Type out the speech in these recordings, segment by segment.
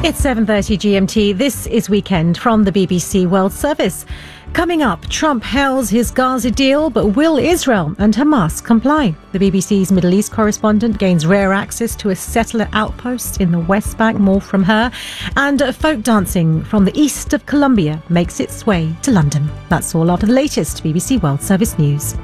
It's 7:30 GMT. This is Weekend from the BBC World Service. Coming up, Trump hails his Gaza deal, but will Israel and Hamas comply? The BBC's Middle East correspondent gains rare access to a settler outpost in the West Bank. More from her. And folk dancing from the east of Colombia makes its way to London. That's all after the latest BBC World Service news.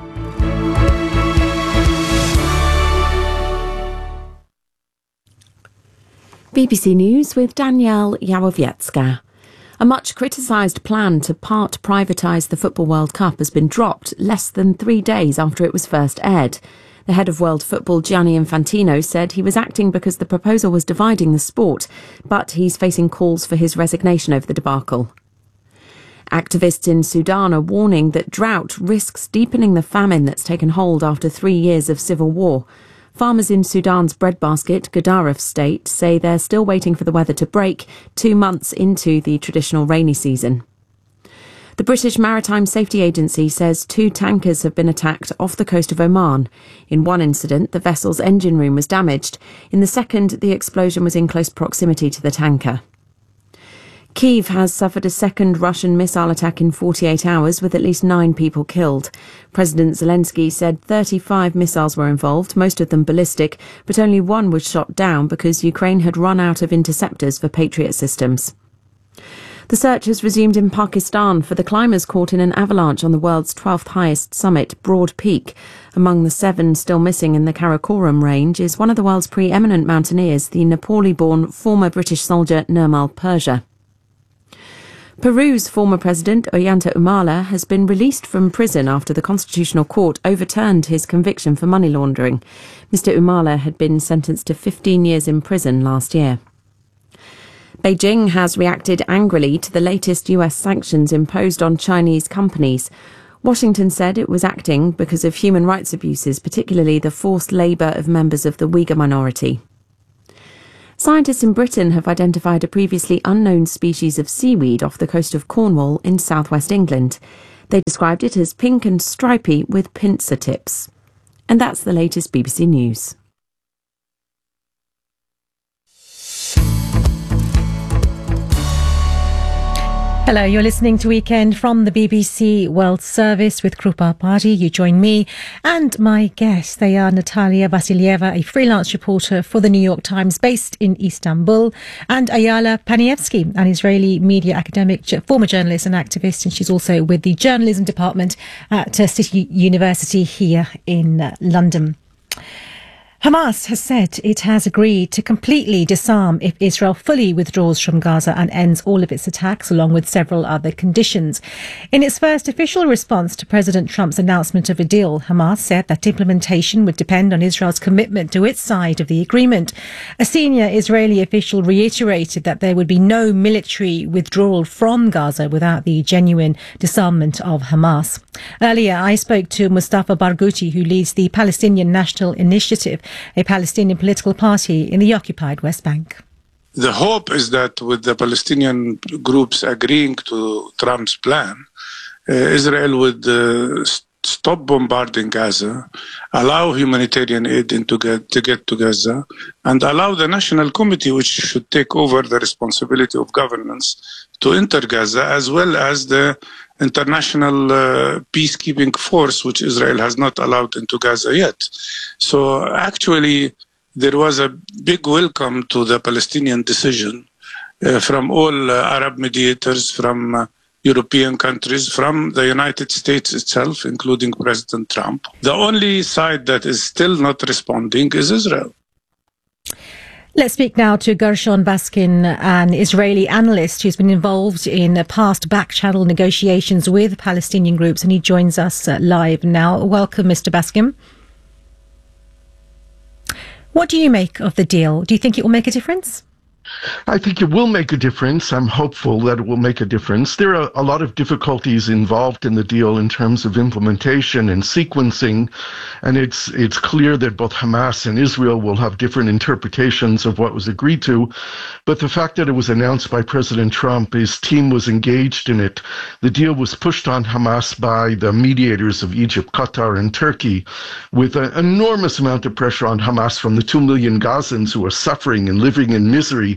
BBC News with Danielle Yawowiecka. A much criticised plan to part privatise the Football World Cup has been dropped less than 3 days after it was first aired. The head of World Football, Gianni Infantino, said he was acting because the proposal was dividing the sport, but he's facing calls for his resignation over the debacle. Activists in Sudan are warning that drought risks deepening the famine that's taken hold after 3 years of civil war. Farmers in Sudan's breadbasket, Gadaref state, say they're still waiting for the weather to break 2 months into the traditional rainy season. The British Maritime Safety Agency says 2 tankers have been attacked off the coast of Oman. In one incident, the vessel's engine room was damaged. In the second, the explosion was in close proximity to the tanker. Kyiv has suffered a second Russian missile attack in 48 hours with at least 9 people killed. President Zelensky said 35 missiles were involved, most of them ballistic, but only one was shot down because Ukraine had run out of interceptors for Patriot systems. The search has resumed in Pakistan for the climbers caught in an avalanche on the world's 12th highest summit, Broad Peak. Among the 7 still missing in the Karakoram range is one of the world's preeminent mountaineers, the Nepali-born former British soldier Nirmal Purja. Peru's former president, Ollanta Humala, has been released from prison after the Constitutional Court overturned his conviction for money laundering. Mr. Humala had been sentenced to 15 years in prison last year. Beijing has reacted angrily to the latest US sanctions imposed on Chinese companies. Washington said it was acting because of human rights abuses, particularly the forced labour of members of the Uyghur minority. Scientists in Britain have identified a previously unknown species of seaweed off the coast of Cornwall in southwest England. They described it as pink and stripy with pincer tips. And that's the latest BBC News. Hello, you're listening to Weekend from the BBC World Service with Krupa Party. You join me and my guests. They are Natalia Vasilieva, a freelance reporter for the New York Times based in Istanbul, and Ayala Panievsky, an Israeli media academic, former journalist and activist, and she's also with the journalism department at City University here in London. Hamas has said it has agreed to completely disarm if Israel fully withdraws from Gaza and ends all of its attacks, along with several other conditions. In its first official response to President Trump's announcement of a deal, Hamas said that implementation would depend on Israel's commitment to its side of the agreement. A senior Israeli official reiterated that there would be no military withdrawal from Gaza without the genuine disarmament of Hamas. Earlier, I spoke to Mustafa Barghouti, who leads the Palestinian National Initiative, a Palestinian political party in the occupied West Bank. The hope is that with the Palestinian groups agreeing to Trump's plan, Israel would stop bombarding Gaza, allow humanitarian aid to get to Gaza, and allow the National Committee, which should take over the responsibility of governance, to enter Gaza, as well as the international peacekeeping force, which Israel has not allowed into Gaza yet. So actually, there was a big welcome to the Palestinian decision from all Arab mediators, from European countries, from the United States itself, including President Trump. The only side that is still not responding is Israel. Let's speak now to Gershon Baskin, an Israeli analyst who's been involved in past back-channel negotiations with Palestinian groups, and he joins us live now. Welcome, Mr. Baskin. What do you make of the deal? Do you think it will make a difference? I think it will make a difference. I'm hopeful that it will make a difference. There are a lot of difficulties involved in the deal in terms of implementation and sequencing, and it's clear that both Hamas and Israel will have different interpretations of what was agreed to. But the fact that it was announced by President Trump, his team was engaged in it. The deal was pushed on Hamas by the mediators of Egypt, Qatar, and Turkey, with an enormous amount of pressure on Hamas from the 2 million Gazans who are suffering and living in misery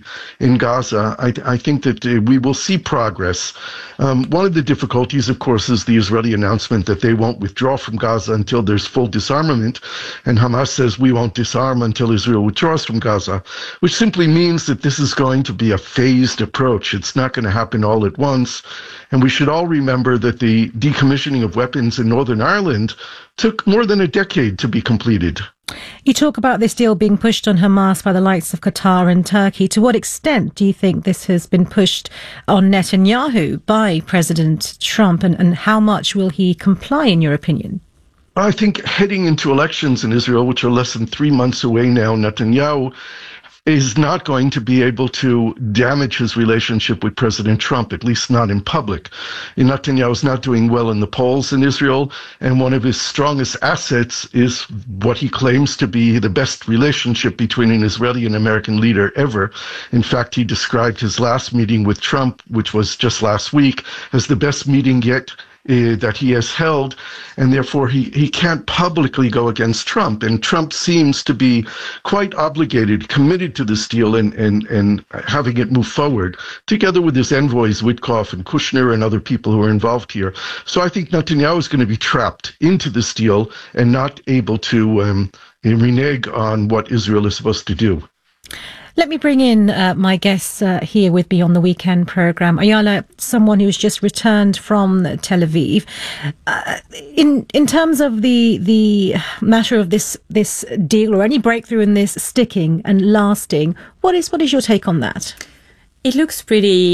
in Gaza, I think that we will see progress. One of the difficulties, of course, is the Israeli announcement that they won't withdraw from Gaza until there's full disarmament, and Hamas says we won't disarm until Israel withdraws from Gaza, which simply means that this is going to be a phased approach. It's not going to happen all at once, and we should all remember that the decommissioning of weapons in Northern Ireland took more than a decade to be completed. You talk about this deal being pushed on Hamas by the likes of Qatar and Turkey. To what extent do you think this has been pushed on Netanyahu by President Trump, and how much will he comply, in your opinion? I think heading into elections in Israel, which are less than 3 months away now, Netanyahu is not going to be able to damage his relationship with President Trump, at least not in public. Netanyahu is not doing well in the polls in Israel, and one of his strongest assets is what he claims to be the best relationship between an Israeli and American leader ever. In fact, he described his last meeting with Trump, which was just last week, as the best meeting yet that he has held, and therefore he can't publicly go against Trump. And Trump seems to be quite obligated, committed to this deal and having it move forward, together with his envoys, Witkoff and Kushner and other people who are involved here. So I think Netanyahu is going to be trapped into this deal and not able to renege on what Israel is supposed to do. Let me bring in my guests here with me on the weekend programme. Ayala, someone who's just returned from Tel Aviv. In terms of the matter of this deal, or any breakthrough in this sticking and lasting, what is your take on that? It looks pretty,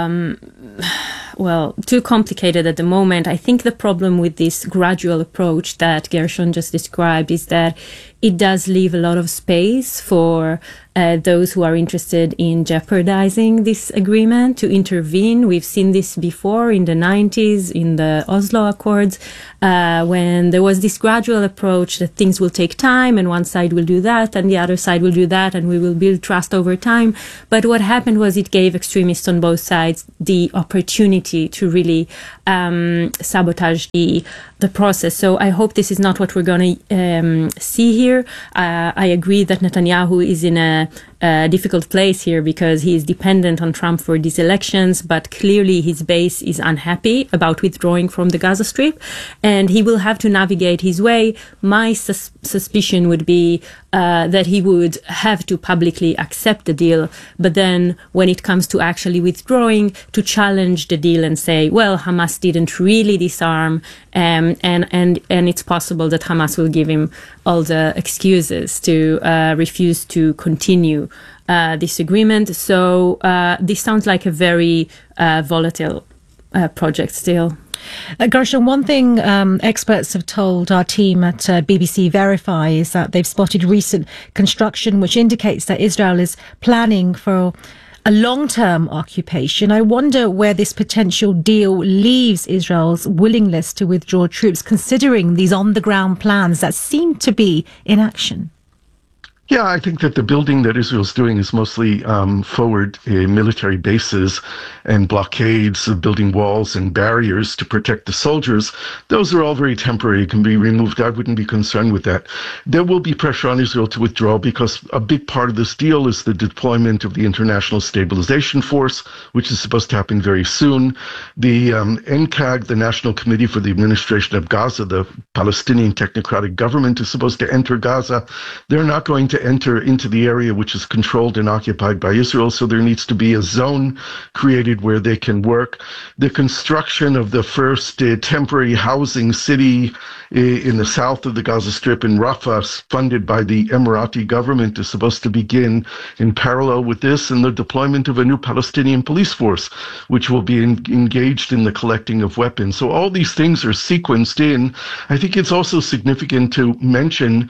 too complicated at the moment. I think the problem with this gradual approach that Gershon just described is that it does leave a lot of space for those who are interested in jeopardizing this agreement to intervene. We've seen this before in the 90s, in the Oslo Accords, when there was this gradual approach that things will take time and one side will do that and the other side will do that and we will build trust over time. But what happened was it gave extremists on both sides the opportunity to really sabotage the process. So I hope this is not what we're going to see here. I agree that Netanyahu is in a difficult place here because he is dependent on Trump for these elections, but clearly his base is unhappy about withdrawing from the Gaza Strip, and he will have to navigate his way. My suspicion would be that he would have to publicly accept the deal, but then when it comes to actually withdrawing, to challenge the deal and say, well, Hamas didn't really disarm, and it's possible that Hamas will give him all the excuses to refuse to continue this agreement. So this sounds like a very volatile project still. Gershon, one thing experts have told our team at BBC Verify is that they've spotted recent construction which indicates that Israel is planning for a long-term occupation. I wonder where this potential deal leaves Israel's willingness to withdraw troops, considering these on-the-ground plans that seem to be in action. Yeah, I think that the building that Israel's doing is mostly forward military bases and blockades, building walls and barriers to protect the soldiers. Those are all very temporary, can be removed. I wouldn't be concerned with that. There will be pressure on Israel to withdraw because a big part of this deal is the deployment of the International Stabilization Force, which is supposed to happen very soon. The NCAG, the National Committee for the Administration of Gaza, the Palestinian Technocratic Government, is supposed to enter Gaza. They're not going to enter into the area which is controlled and occupied by Israel, so there needs to be a zone created where they can work. The construction of the first temporary housing city in the south of the Gaza Strip in Rafah, funded by the Emirati government, is supposed to begin in parallel with this, and the deployment of a new Palestinian police force, which will be engaged in the collecting of weapons. So all these things are sequenced in. I think it's also significant to mention,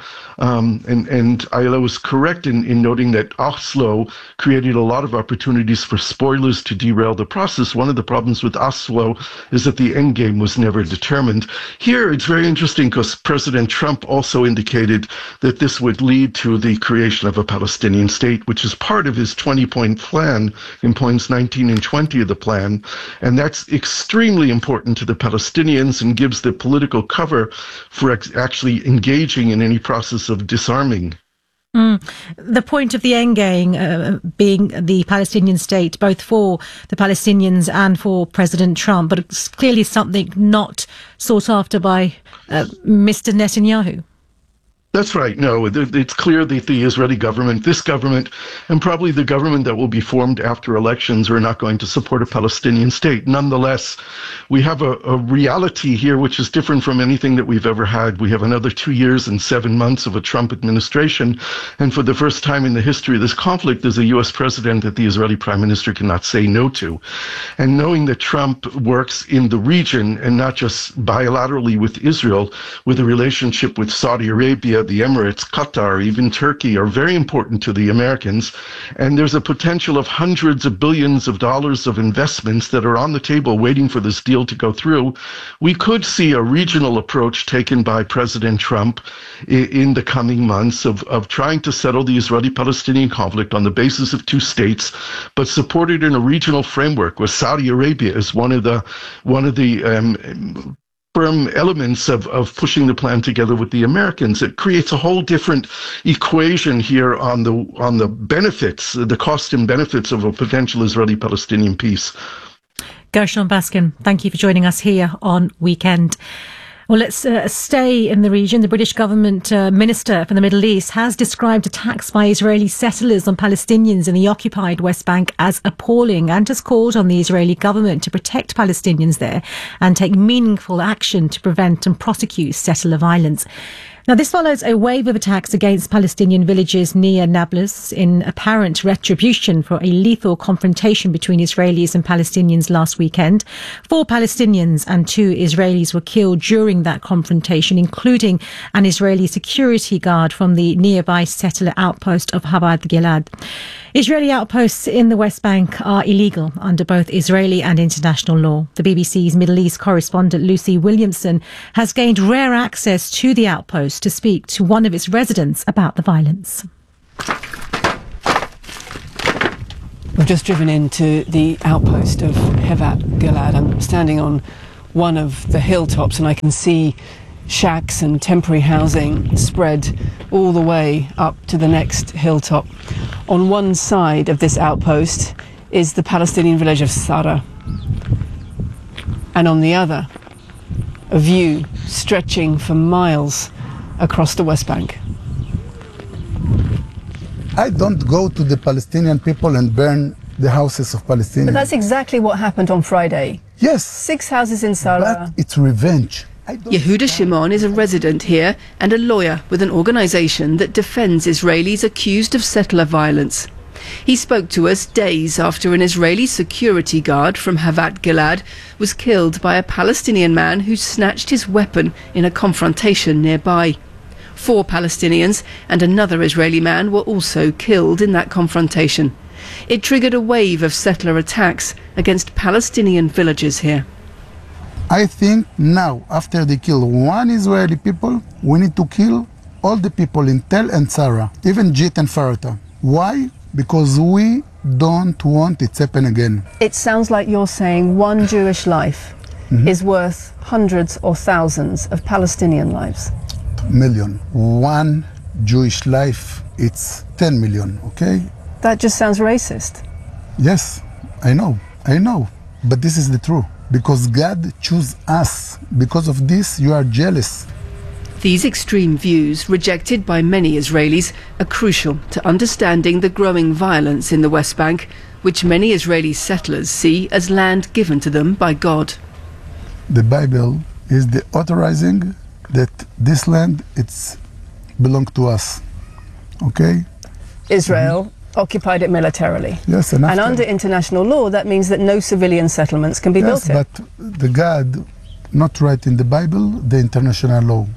and I was correct in noting that Oslo created a lot of opportunities for spoilers to derail the process. One of the problems with Oslo is that the end game was never determined. Here, it's very interesting because President Trump also indicated that this would lead to the creation of a Palestinian state, which is part of his 20-point plan in points 19 and 20 of the plan. And that's extremely important to the Palestinians and gives the political cover for actually engaging in any process of disarming. The point of the endgame being the Palestinian state, both for the Palestinians and for President Trump, but it's clearly something not sought after by Mr. Netanyahu. That's right. No, it's clear that the Israeli government, this government, and probably the government that will be formed after elections are not going to support a Palestinian state. Nonetheless, we have a reality here which is different from anything that we've ever had. We have another 2 years and 7 months of a Trump administration. And for the first time in the history of this conflict, there's a U.S. president that the Israeli prime minister cannot say no to. And knowing that Trump works in the region and not just bilaterally with Israel, with a relationship with Saudi Arabia, the Emirates, Qatar, even Turkey are very important to the Americans. And there's a potential of hundreds of billions of dollars of investments that are on the table waiting for this deal to go through. We could see a regional approach taken by President Trump in the coming months of trying to settle the Israeli-Palestinian conflict on the basis of two states, but supported in a regional framework where Saudi Arabia is one of the firm elements of pushing the plan together with the Americans. It creates a whole different equation here on the benefits, the cost and benefits of a potential Israeli-Palestinian peace. Gershon Baskin, thank you for joining us here on Weekend. Well, let's stay in the region. The British government minister for the Middle East has described attacks by Israeli settlers on Palestinians in the occupied West Bank as appalling and has called on the Israeli government to protect Palestinians there and take meaningful action to prevent and prosecute settler violence. Now, this follows a wave of attacks against Palestinian villages near Nablus in apparent retribution for a lethal confrontation between Israelis and Palestinians last weekend. 4 Palestinians and 2 Israelis were killed during that confrontation, including an Israeli security guard from the nearby settler outpost of Chabad Gilad. Israeli outposts in the West Bank are illegal under both Israeli and international law. The BBC's Middle East correspondent Lucy Williamson has gained rare access to the outpost to speak to one of its residents about the violence. We've just driven into the outpost of Chabad Gilad. I'm standing on one of the hilltops and I can see shacks and temporary housing spread all the way up to the next hilltop. On one side of this outpost is the Palestinian village of Sara, and on the other, a view stretching for miles across the West Bank. I don't go to the Palestinian people and burn the houses of Palestinians. But that's exactly what happened on Friday. Yes. 6 houses in Sara. But it's revenge. Yehuda Shimon is a resident here and a lawyer with an organisation that defends Israelis accused of settler violence. He spoke to us days after an Israeli security guard from Chabad Gilad was killed by a Palestinian man who snatched his weapon in a confrontation nearby. 4 Palestinians and another Israeli man were also killed in that confrontation. It triggered a wave of settler attacks against Palestinian villages here. I think now, after they kill one Israeli people, we need to kill all the people in Tel and Sara, even Jit and Farata. Why? Because we don't want it to happen again. It sounds like you're saying one Jewish life is worth hundreds or thousands of Palestinian lives. Million. One Jewish life, it's 10 million, okay? That just sounds racist. Yes, I know. But this is the truth. Because God chose us. Because of this, you are jealous. These extreme views, rejected by many Israelis, are crucial to understanding the growing violence in the West Bank, which many Israeli settlers see as land given to them by God. The Bible is the authorizing that this land, it's belong to us. Okay? Israel occupied it militarily. Yes, and under international law, that means that no civilian settlements can be built here. But the God not write in the Bible the international law.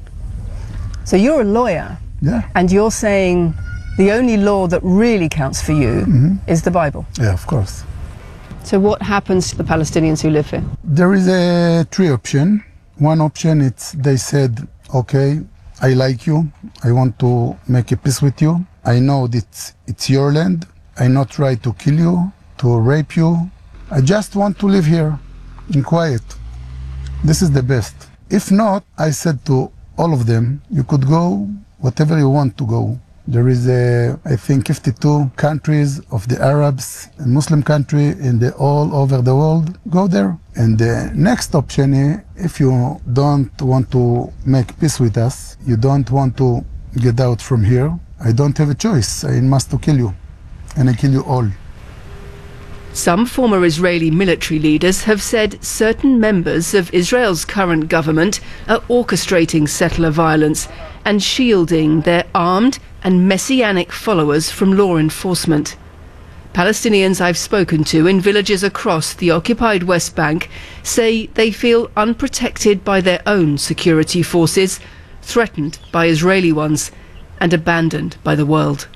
So you're a lawyer, and you're saying the only law that really counts for you is the Bible. Yeah, of course. So what happens to the Palestinians who live here? There is a 3 options. One option, it's they said, okay, I like you, I want to make a peace with you. I know that it's your land. I not try to kill you, to rape you. I just want to live here in quiet. This is the best. If not, I said to all of them, you could go whatever you want to go. There is, I think, 52 countries of the Arabs and Muslim country all over the world. Go there. And the next option is, if you don't want to make peace with us, you don't want to get out from here, I don't have a choice. I must to kill you. And I kill you all. Some former Israeli military leaders have said certain members of Israel's current government are orchestrating settler violence and shielding their armed and messianic followers from law enforcement. Palestinians I've spoken to in villages across the occupied West Bank say they feel unprotected by their own security forces, threatened by Israeli ones, and abandoned by the world.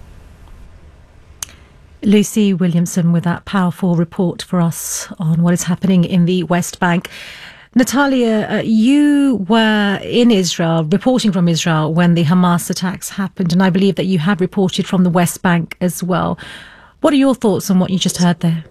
Lucy Williamson with that powerful report for us on what is happening in the West Bank. Natalia, you were in Israel, reporting from Israel when the Hamas attacks happened, and I believe that you have reported from the West Bank as well. What are your thoughts on what you just heard there?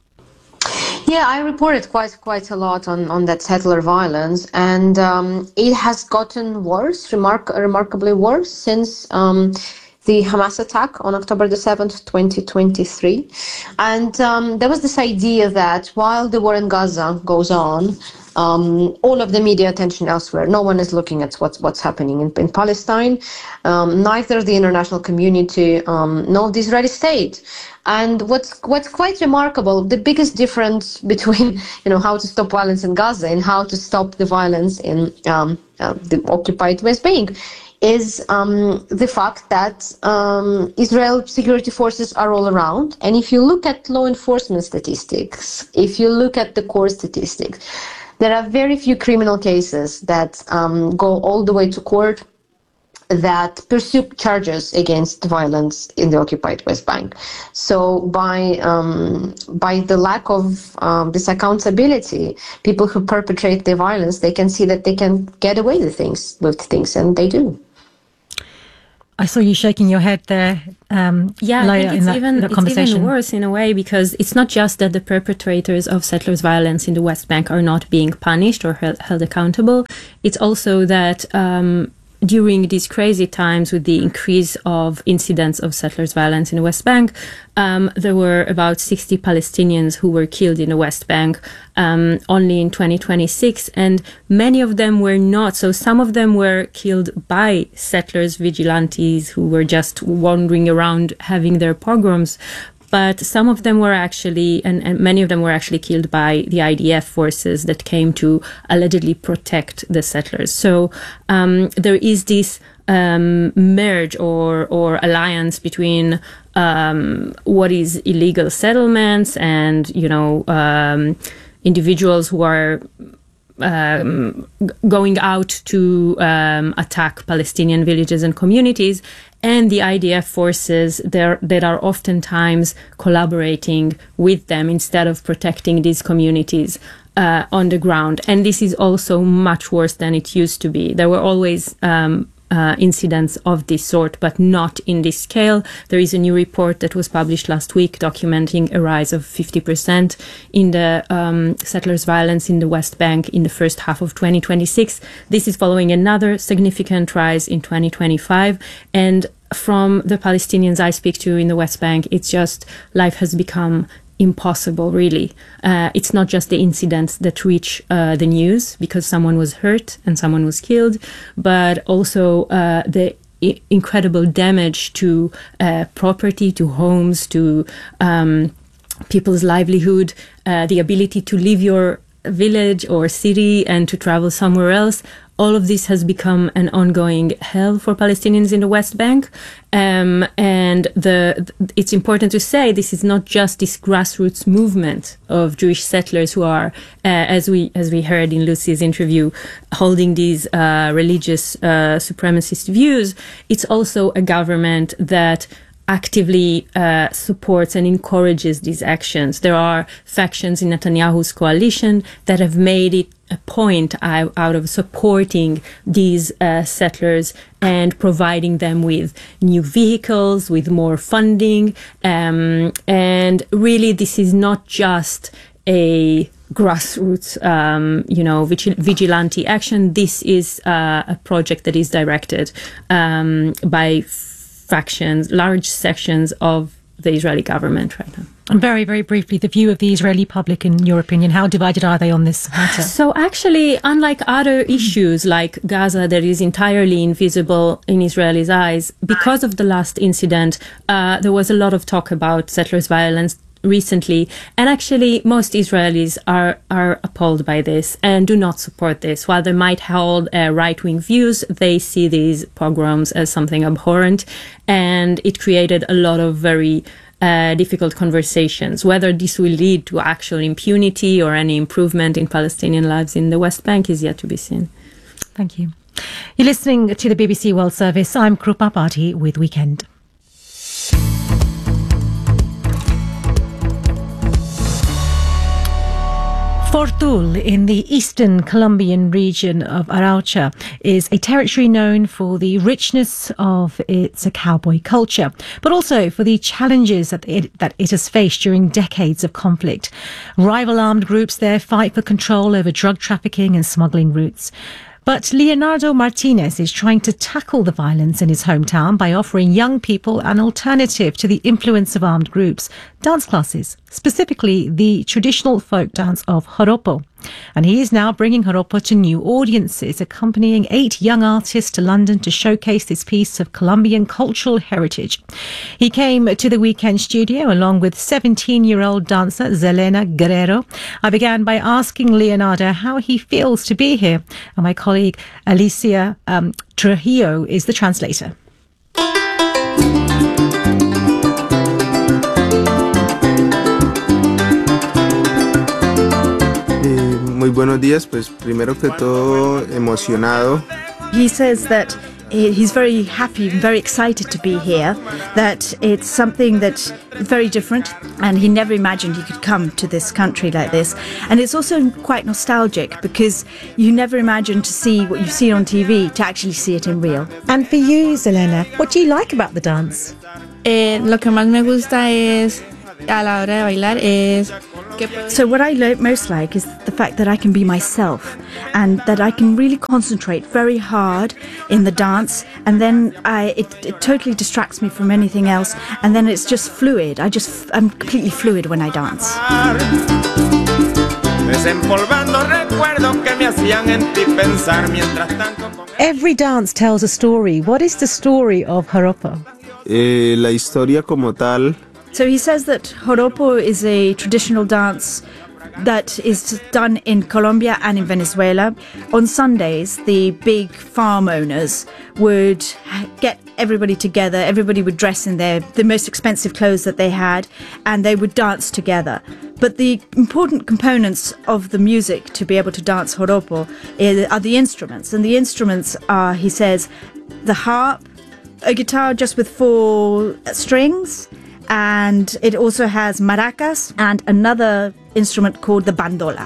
Yeah, I reported quite a lot on that settler violence, and it has gotten worse, remarkably worse since the Hamas attack on October the 7th, 2023. And there was this idea that while the war in Gaza goes on, all of the media attention elsewhere. No one is looking at what's happening in Palestine. Neither the international community nor the Israeli state. And what's quite remarkable, the biggest difference between how to stop violence in Gaza and how to stop the violence in the occupied West Bank is the fact that Israel security forces are all around. And if you look at law enforcement statistics, if you look at the court statistics, there are very few criminal cases that go all the way to court that pursue charges against violence in the occupied West Bank. So by the lack of this accountability, people who perpetrate the violence, they can see that they can get away with things, and they do. I saw you shaking your head there. Yeah, I think it's even worse in a way, because it's not just that the perpetrators of settlers' violence in the West Bank are not being punished or held accountable. It's also that during these crazy times with the increase of incidents of settlers' violence in the West Bank, there were about 60 Palestinians who were killed in the West Bank only in 2026, and many of them were not. So some of them were killed by settlers, vigilantes who were just wandering around having their pogroms. But some of them were actually, and many of them were actually killed by the IDF forces that came to allegedly protect the settlers. So there is this merge or alliance between what is illegal settlements and, individuals who are going out to attack Palestinian villages and communities, and the IDF forces that are oftentimes collaborating with them instead of protecting these communities on the ground. And this is also much worse than it used to be. There were always incidents of this sort, but not in this scale. There is a new report that was published last week documenting a rise of 50% in the settlers' violence in the West Bank in the first half of 2026. This is following another significant rise in 2025. And from the Palestinians I speak to in the West Bank, it's just life has become impossible, really. It's not just the incidents that reach the news because someone was hurt and someone was killed, but also the incredible damage to property, to homes, to people's livelihood, the ability to leave your village or city and to travel somewhere else. All of this has become an ongoing hell for Palestinians in the West Bank. And it's important to say this is not just this grassroots movement of Jewish settlers who are, as we heard in Lucy's interview, holding these religious supremacist views. It's also a government that actively supports and encourages these actions. There are factions in Netanyahu's coalition that have made it a point out of supporting these settlers and providing them with new vehicles, with more funding. And really, this is not just a grassroots, vigilante action. This is a project that is directed by large sections of the Israeli government right now. And very, very briefly, the view of the Israeli public, in your opinion, how divided are they on this matter? So actually, unlike other issues like Gaza that is entirely invisible in Israelis' eyes, because of the last incident, there was a lot of talk about settlers' violence recently, and actually most Israelis are appalled by this and do not support this. While they might hold right-wing views, they see these pogroms as something abhorrent, and it created a lot of very difficult conversations. Whether this will lead to actual impunity or any improvement in Palestinian lives in the West Bank is yet to be seen. Thank you. You're listening to the BBC World Service. I'm Krupa Bhati with Weekend. Fortul, in the eastern Colombian region of Arauca, is a territory known for the richness of its cowboy culture, but also for the challenges that it has faced during decades of conflict. Rival armed groups there fight for control over drug trafficking and smuggling routes. But Leonardo Martinez is trying to tackle the violence in his hometown by offering young people an alternative to the influence of armed groups, dance classes, specifically the traditional folk dance of joropo. And he is now bringing joropo to new audiences, accompanying 8 young artists to London to showcase this piece of Colombian cultural heritage. He came to the Weekend studio along with 17-year-old dancer Zelena Guerrero. I began by asking Leonardo how he feels to be here, and my colleague Alicia Trujillo is the translator. Muy buenos días, pues primero que todo emocionado. He says that he's very happy and very excited to be here, that it's something that's very different and he never imagined he could come to this country like this. And it's also quite nostalgic because you never imagine to see what you see on TV to actually see it in real. And for you, Zelena, what do you like about the dance? Lo que más me gusta es a la hora de bailar es. So what I most like is the fact that I can be myself and that I can really concentrate very hard in the dance, and then it totally distracts me from anything else, and then it's just fluid. I'm completely fluid when I dance. Every dance tells a story. What is the story of joropo? La historia como tal. So he says that joropo is a traditional dance that is done in Colombia and in Venezuela. On Sundays, the big farm owners would get everybody together. Everybody would dress in the most expensive clothes that they had, and they would dance together. But the important components of the music to be able to dance joropo are the instruments. And the instruments are, he says, the harp, a guitar just with 4 strings, and it also has maracas and another instrument called the bandola.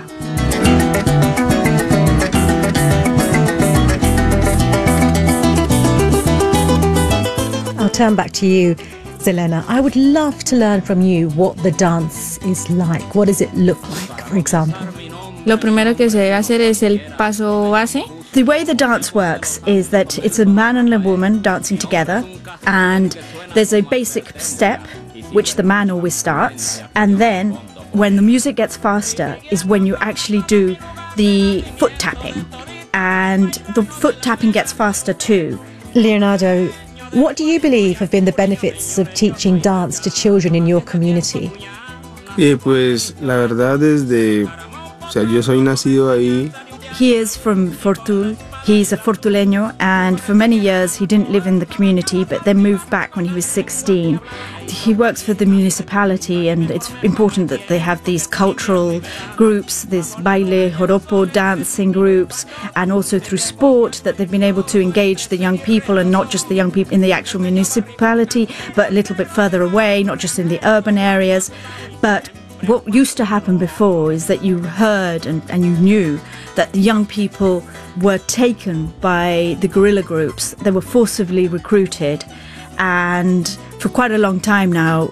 I'll turn back to you, Zelena. I would love to learn from you what the dance is like. What does it look like, for example? Lo primero que se debe hacer es el paso base. The way the dance works is that it's a man and a woman dancing together, and there's a basic step which the man always starts, and then when the music gets faster is when you actually do the foot tapping, and the foot tapping gets faster too. Leonardo, what do you believe have been the benefits of teaching dance to children in your community? Pues la verdad yo soy nacido ahí. He is from Fortul. He's a Fortuleño, and for many years he didn't live in the community, but then moved back when he was 16. He works for the municipality, and it's important that they have these cultural groups, this baile, joropo dancing groups, and also through sport that they've been able to engage the young people, and not just the young people in the actual municipality, but a little bit further away, not just in the urban areas. But what used to happen before is that you heard and you knew that the young people were taken by the guerrilla groups. They were forcibly recruited, and for quite a long time now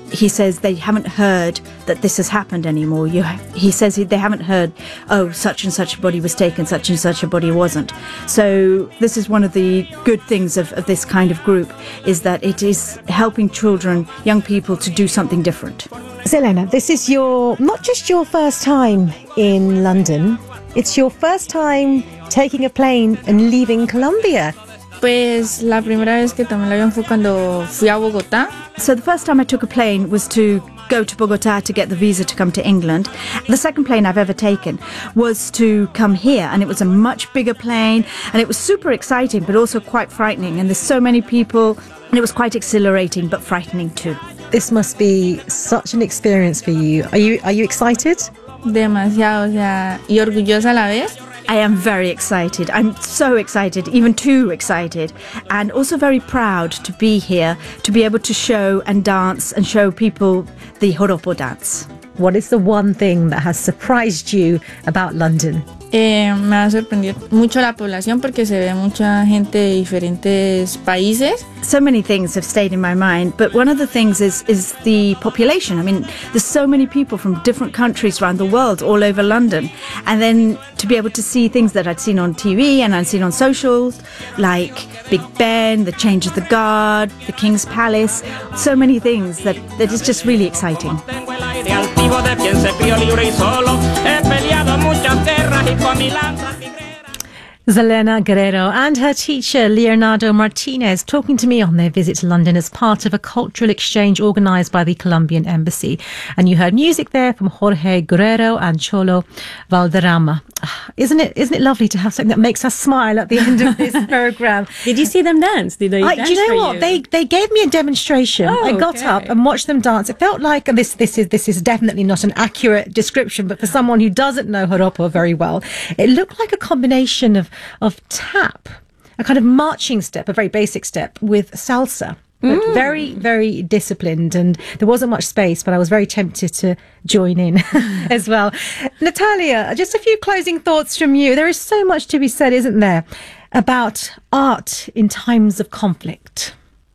he says they haven't heard that this has happened anymore. He says they haven't heard, oh, such and such a body was taken, such and such a body wasn't. So this is one of the good things of this kind of group, is that it is helping children, young people, to do something different. Zelena, this is not just your first time in London, it's your first time taking a plane and leaving Colombia. Pues la primera vez que tomé el avión fue cuando fui a Bogotá. So the first time I took a plane was to go to Bogotá to get the visa to come to England. The second plane I've ever taken was to come here, and it was a much bigger plane, and it was super exciting but also quite frightening, and there's so many people, and it was quite exhilarating but frightening too. This must be such an experience for you. Are you excited? Demasiado, o sea, y orgullosa a la vez. I am very excited. I'm so excited, even too excited, and also very proud to be here, to be able to show and dance and show people the Joropo dance. What is the one thing that has surprised you about London? Me ha sorprendido mucho la población porque se ve mucha gente de diferentes países. So many things have stayed in my mind, but one of the things is the population. I mean, there's so many people from different countries around the world, all over London. And then to be able to see things that I'd seen on TV and I'd seen on socials, like Big Ben, the change of the guard, the King's Palace, so many things that is just really exciting. Zelena Guerrero and her teacher Leonardo Martinez talking to me on their visit to London as part of a cultural exchange organised by the Colombian Embassy. And you heard music there from Jorge Guerrero and Cholo Valderrama. Isn't it lovely to have something that makes us smile at the end of this programme? Did you see them dance? Did they dance? Do you know what? They gave me a demonstration. I got up and watched them dance. It felt like, and this is definitely not an accurate description, but for someone who doesn't know Joropo very well, it looked like a combination of tap, a kind of marching step, a very basic step, with salsa. But very, very disciplined, and there wasn't much space, but I was very tempted to join in as well. Natalia, just a few closing thoughts from you. There is so much to be said, isn't there, about art in times of conflict?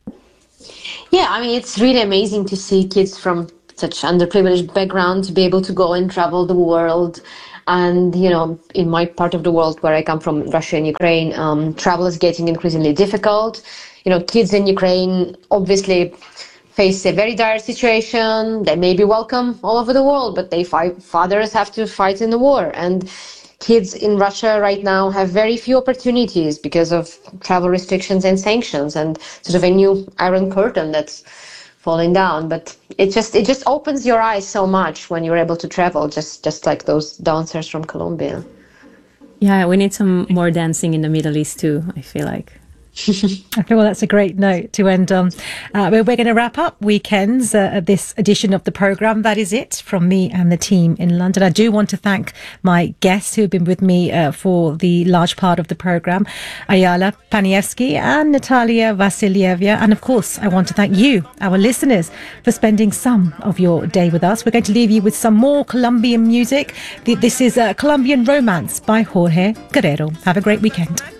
Yeah, I mean, it's really amazing to see kids from such underprivileged backgrounds be able to go and travel the world. And, you know, in my part of the world where I come from, Russia and Ukraine, travel is getting increasingly difficult. You know, kids in Ukraine obviously face a very dire situation. They may be welcome all over the world, but fathers have to fight in the war. And kids in Russia right now have very few opportunities because of travel restrictions and sanctions, and sort of a new iron curtain that's falling down. But it just opens your eyes so much when you're able to travel, just like those dancers from Colombia. Yeah, we need some more dancing in the Middle East too, I feel like. I feel that's a great note to end on. We're going to wrap up weekends this edition of the programme. That is it from me and the team in London. I do want to thank my guests who have been with me for the large part of the programme, Ayala Paniewski and Natalia Vasilyeva. And of course, I want to thank you, our listeners, for spending some of your day with us. We're going to leave you with some more Colombian music. This is Colombian Romance by Jorge Guerrero. Have a great weekend.